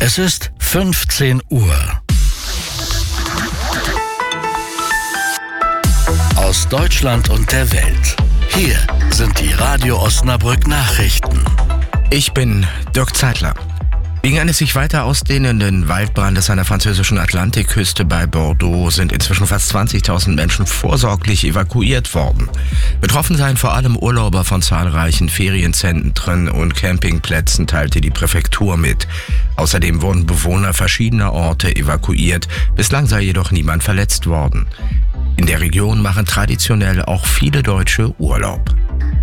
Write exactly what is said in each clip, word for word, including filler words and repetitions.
Es ist fünfzehn Uhr. Aus Deutschland und der Welt. Hier sind die Radio Osnabrück Nachrichten. Ich bin Dirk Zeitler. Wegen eines sich weiter ausdehnenden Waldbrandes an der französischen Atlantikküste bei Bordeaux sind inzwischen fast zwanzigtausend Menschen vorsorglich evakuiert worden. Betroffen seien vor allem Urlauber von zahlreichen Ferienzentren und Campingplätzen, teilte die Präfektur mit. Außerdem wurden Bewohner verschiedener Orte evakuiert. Bislang sei jedoch niemand verletzt worden. In der Region machen traditionell auch viele Deutsche Urlaub.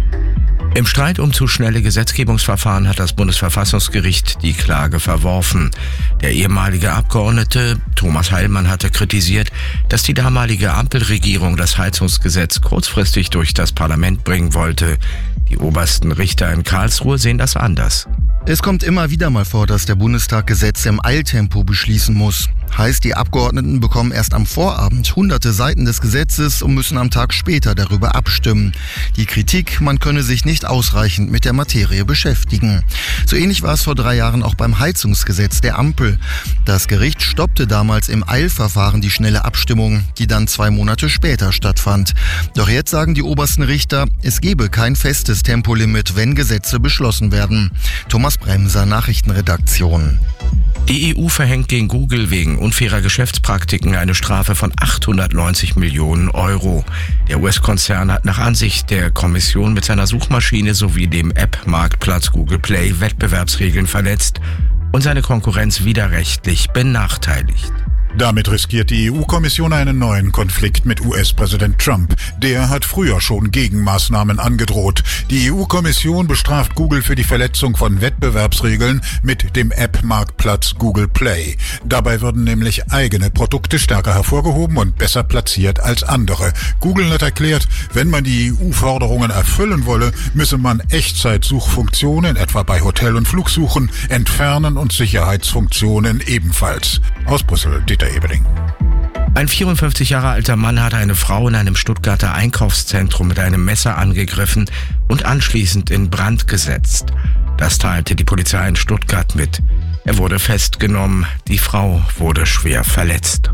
Im Streit um zu schnelle Gesetzgebungsverfahren hat das Bundesverfassungsgericht die Klage verworfen. Der ehemalige Abgeordnete Thomas Heilmann hatte kritisiert, dass die damalige Ampelregierung das Heizungsgesetz kurzfristig durch das Parlament bringen wollte. Die obersten Richter in Karlsruhe sehen das anders. Es kommt immer wieder mal vor, dass der Bundestag Gesetze im Eiltempo beschließen muss. Heißt, die Abgeordneten bekommen erst am Vorabend hunderte Seiten des Gesetzes und müssen am Tag später darüber abstimmen. Die Kritik, man könne sich nicht ausreichend mit der Materie beschäftigen. So ähnlich war es vor drei Jahren auch beim Heizungsgesetz der Ampel. Das Gericht stoppte damals im Eilverfahren die schnelle Abstimmung, die dann zwei Monate später stattfand. Doch jetzt sagen die obersten Richter, es gebe kein festes Tempolimit, wenn Gesetze beschlossen werden. Thomas Bremser, Nachrichtenredaktion. Die E U verhängt gegen Google wegen unfairer Geschäftspraktiken eine Strafe von achthundertneunzig Millionen Euro. Der U S-Konzern hat nach Ansicht der Kommission mit seiner Suchmaschine sowie dem App-Marktplatz Google Play Wettbewerbsregeln verletzt und seine Konkurrenz widerrechtlich benachteiligt. Damit riskiert die E U-Kommission einen neuen Konflikt mit U S-Präsident Trump. Der hat früher schon Gegenmaßnahmen angedroht. Die E U-Kommission bestraft Google für die Verletzung von Wettbewerbsregeln mit dem App-Marktplatz Google Play. Dabei würden nämlich eigene Produkte stärker hervorgehoben und besser platziert als andere. Google hat erklärt, wenn man die E U-Forderungen erfüllen wolle, müsse man Echtzeitsuchfunktionen, etwa bei Hotel- und Flugsuchen, entfernen und Sicherheitsfunktionen ebenfalls. Aus Brüssel, Dieter Ebeling. Ein vierundfünfzig Jahre alter Mann hatte eine Frau in einem Stuttgarter Einkaufszentrum mit einem Messer angegriffen und anschließend in Brand gesetzt. Das teilte die Polizei in Stuttgart mit. Er wurde festgenommen, die Frau wurde schwer verletzt.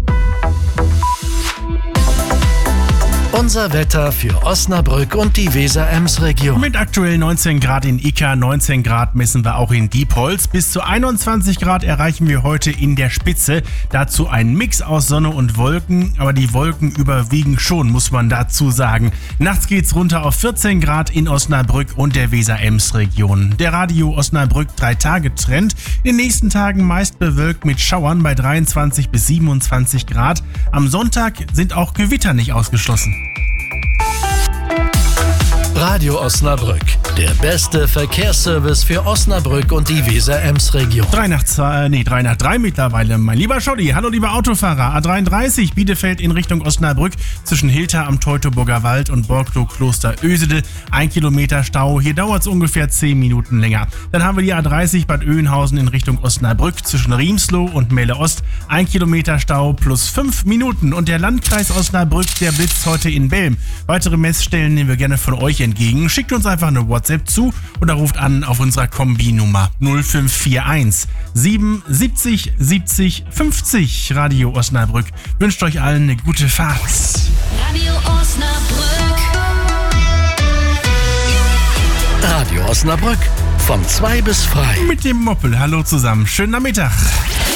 Unser Wetter für Osnabrück und die Weser-Ems-Region. Mit aktuell neunzehn Grad in Icka, neunzehn Grad messen wir auch in Diepholz. Bis zu einundzwanzig Grad erreichen wir heute in der Spitze. Dazu ein Mix aus Sonne und Wolken, aber die Wolken überwiegen schon, muss man dazu sagen. Nachts geht's runter auf vierzehn Grad in Osnabrück und der Weser-Ems-Region. Der Radio Osnabrück drei Tage Trend. In den nächsten Tagen meist bewölkt mit Schauern bei dreiundzwanzig bis siebenundzwanzig Grad. Am Sonntag sind auch Gewitter nicht ausgeschlossen. Radio Osnabrück, der beste Verkehrsservice für Osnabrück und die Weser-Ems-Region. drei nach zwei, nee, drei nach drei mittlerweile, mein lieber Schotti. Hallo, lieber Autofahrer. A dreiunddreißig, Bielefeld in Richtung Osnabrück, zwischen Hilter am Teutoburger Wald und Borglow-Kloster Ösede. Ein Kilometer Stau, hier dauert es ungefähr zehn Minuten länger. Dann haben wir die A dreißig Bad Oeynhausen in Richtung Osnabrück, zwischen Riemsloh und Melle Ost. Ein Kilometer Stau plus fünf Minuten. Und der Landkreis Osnabrück, der blitzt heute in Belm. Weitere Messstellen nehmen wir gerne von euch entgegen. Schickt uns einfach eine WhatsApp zu oder ruft an auf unserer Kombi-Nummer null fünf vier eins sieben siebzig siebzig fünfzig. Radio Osnabrück wünscht euch allen eine gute Fahrt. Radio Osnabrück. Radio Osnabrück von zwei bis frei. Mit dem Moppel. Hallo zusammen. Schönen Nachmittag.